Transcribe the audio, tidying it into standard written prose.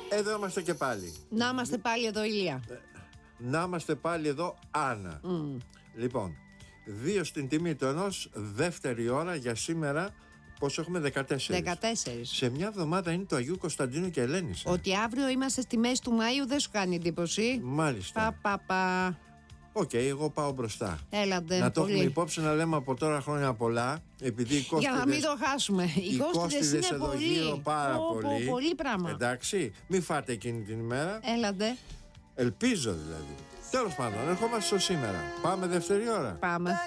Εδώ είμαστε και πάλι. Να είμαστε πάλι εδώ, Ηλία. Να είμαστε πάλι εδώ, Άννα. Λοιπόν, 2 στην τιμή του ενός, δεύτερη ώρα για σήμερα. Πόσο έχουμε, 14. 14. Σε μια εβδομάδα είναι το Αγίου Κωνσταντίνου και Ελένης. Ότι αύριο είμαστε στη μέση του Μαΐου δεν σου κάνει εντύπωση? Μάλιστα. Οκ, εγώ πάω μπροστά. Έλατε. Να το πολύ. έχουμε υπόψη, να λέμε από τώρα χρόνια πολλά. Επειδή οι κόστιδες, για να μην το χάσουμε. Οι κόστιδες εδώ πολύ. γύρω πάρα πολύ. Πολύ πράγμα. Εντάξει, μην φάτε εκείνη την ημέρα. Έλατε. Ελπίζω δηλαδή. Τέλος πάντων, ερχόμαστε στο σήμερα. Πάμε δεύτερη ώρα. Πάμε.